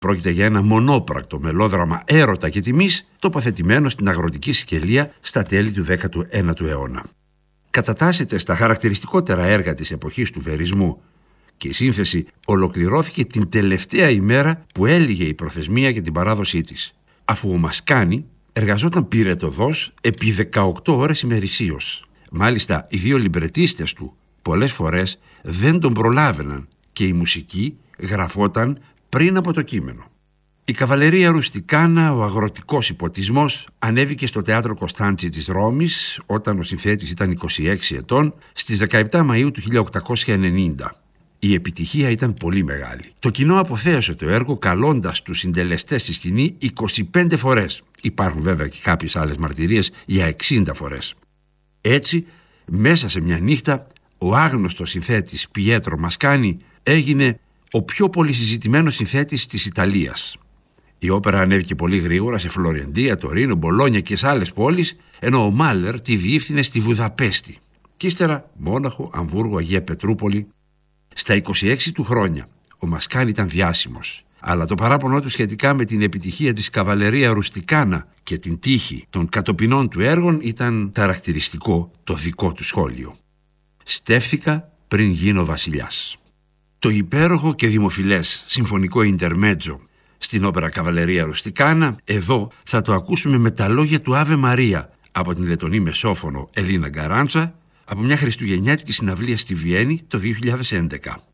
Πρόκειται για ένα μονόπρακτο μελόδραμα έρωτα και τιμής, τοποθετημένο στην αγροτική Σικελία στα τέλη του 19ου αιώνα. Κατατάσσεται στα χαρακτηριστικότερα έργα της εποχής του βερισμού και η σύνθεση ολοκληρώθηκε την τελευταία ημέρα που έλυγε η προθεσμία για την παράδοσή της, αφού ο Μασκάνη εργαζόταν πυρετωδώς επί 18 ώρες ημερησίως. Μάλιστα, οι δύο λιμπρετίστες του πολλές φορές δεν τον προλάβαιναν και η μουσική γραφόταν πριν από το κείμενο. Η καβαλερία Ρουστικάνα, ο αγροτικός υποτισμός, ανέβηκε στο Θέατρο Κωνστάντσι της Ρώμης όταν ο συνθέτης ήταν 26 ετών στις 17 Μαΐου του 1890. Η επιτυχία ήταν πολύ μεγάλη. Το κοινό αποθέωσε το έργο καλώντας τους συντελεστές στη σκηνή 25 φορές. Υπάρχουν βέβαια και κάποιες άλλες μαρτυρίες για 60 φορές. Έτσι, μέσα σε μια νύχτα, ο άγνωστος συνθέτης Πιέτρο Μασκάνη έγινε ο πιο πολύ συζητημένος συνθέτης της Ιταλίας. Η όπερα ανέβηκε πολύ γρήγορα σε Φλωρεντία, Τωρίνο, Μπολόνια και σε άλλες πόλεις, ενώ ο Μάλερ τη διεύθυνε στη Βουδαπέστη. Κι ύστερα Μόναχο, Αμβούργο, Αγία Πετρούπολη. Στα 26 του χρόνια ο Μασκάνη ήταν διάσημος, αλλά το παράπονο του σχετικά με την επιτυχία της καβαλερία Ρουστικάνα και την τύχη των κατοπινών του έργων ήταν χαρακτηριστικό το δικό του σχόλιο. «Στέφθηκα πριν γίνω βασιλιάς». Το υπέροχο και δημοφιλές συμφωνικό Ιντερμέτζο στην όπερα Καβαλερία Ρουστικάνα, εδώ θα το ακούσουμε με τα λόγια του Άβε Μαρία από την λετονή μεσόφωνο Ελίνα Γκαράντσα από μια χριστουγεννιάτικη συναυλία στη Βιέννη το 2011.